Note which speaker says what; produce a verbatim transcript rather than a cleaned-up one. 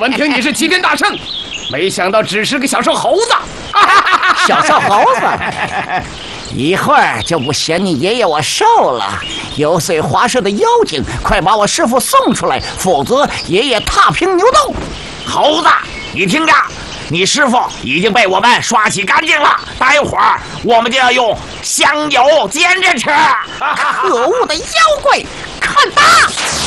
Speaker 1: 闻听你是齐天大圣，没想到只是个小瘦猴子。
Speaker 2: 小瘦猴子，一会儿就不嫌你爷爷我瘦了。油碎滑舌的妖精，快把我师傅送出来，否则爷爷踏平牛斗。
Speaker 3: 猴子，你听着，你师傅已经被我们刷洗干净了，待会儿我们就要用香油煎着吃。
Speaker 2: 可恶的妖怪，看吧！